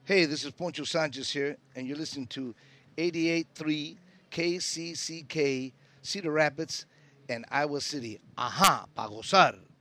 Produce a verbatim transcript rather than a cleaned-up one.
Hey, this is Poncho Sanchez here, and you're listening to eighty-eight point three K C C K, Cedar Rapids, and Iowa City. Ajá, pa gozar.